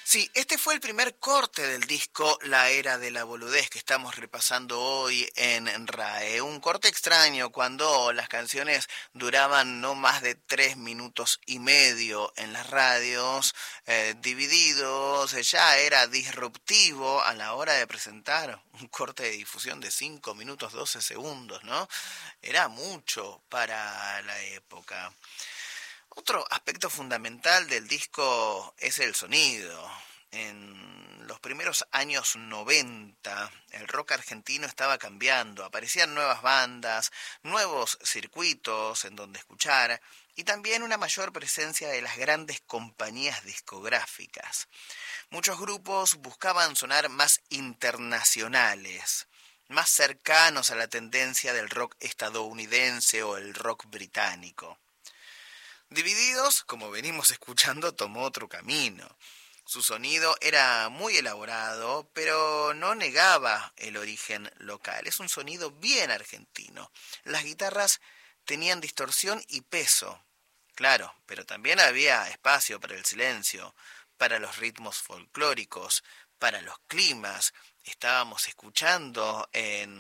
Sí, este fue el primer corte del disco La Era de la Boludez que estamos repasando hoy en RAE. Un corte extraño cuando las canciones duraban no más de 3 minutos y medio en las radios, divididos, ya era disruptivo a la hora de presentar un corte de difusión de 5 minutos 12 segundos, ¿no? Era mucho para la época. Otro aspecto fundamental del disco es el sonido. En los primeros años 90, el rock argentino estaba cambiando, aparecían nuevas bandas, nuevos circuitos en donde escuchar y también una mayor presencia de las grandes compañías discográficas. Muchos grupos buscaban sonar más internacionales, más cercanos a la tendencia del rock estadounidense o el rock británico. Divididos, como venimos escuchando, tomó otro camino. Su sonido era muy elaborado, pero no negaba el origen local. Es un sonido bien argentino. Las guitarras tenían distorsión y peso, claro, pero también había espacio para el silencio, para los ritmos folclóricos, para los climas. Estábamos escuchando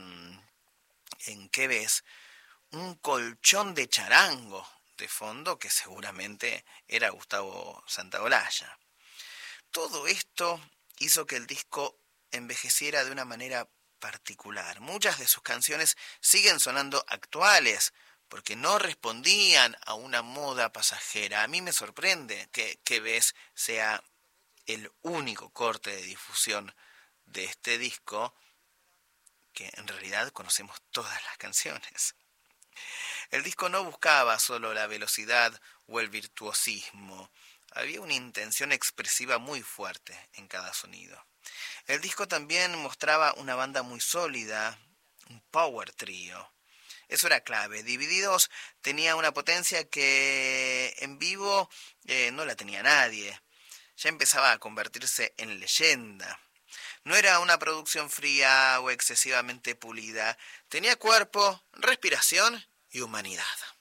en ¿qué ves? Un colchón de charango de fondo que seguramente era Gustavo Santaolalla. Todo esto hizo que el disco envejeciera de una manera particular. Muchas de sus canciones siguen sonando actuales porque no respondían a una moda pasajera. A mí me sorprende que ves sea el único corte de difusión de este disco que en realidad conocemos todas las canciones. El disco no buscaba solo la velocidad o el virtuosismo. Había una intención expresiva muy fuerte en cada sonido. El disco también mostraba una banda muy sólida, un power trio. Eso era clave. Divididos tenía una potencia que en vivo no la tenía nadie. Ya empezaba a convertirse en leyenda. No era una producción fría o excesivamente pulida. Tenía cuerpo, respiración y humanidad.